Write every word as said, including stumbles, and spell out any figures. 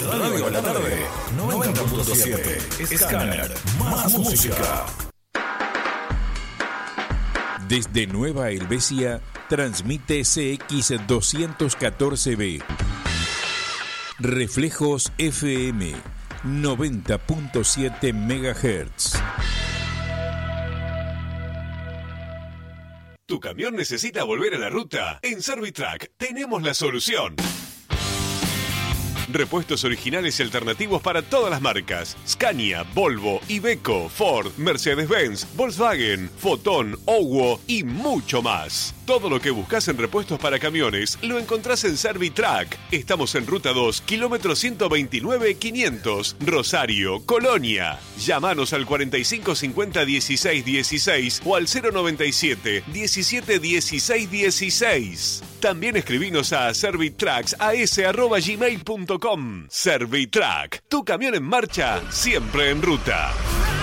Radio a la tarde, noventa punto siete. Scanner, más música. Desde Nueva Helvecia, transmite C X doscientos catorce B. Reflejos F M, noventa punto siete megahertz. ¿Tu camión necesita volver a la ruta? En Servitrack tenemos la solución. Repuestos originales y alternativos para todas las marcas: Scania, Volvo, Iveco, Ford, Mercedes-Benz, Volkswagen, Foton, Owo y mucho más. Todo lo que buscas en repuestos para camiones lo encontrás en Servitrack. Estamos en Ruta dos, kilómetro ciento veintinueve quinientos, Rosario, Colonia. Llámanos al cuarenta y cinco cincuenta dieciséis dieciséis o al cero noventa y siete diecisiete dieciséis dieciséis. También escribinos a servitracks a s arroba gmail punto com. Servitrack, tu camión en marcha, siempre en ruta.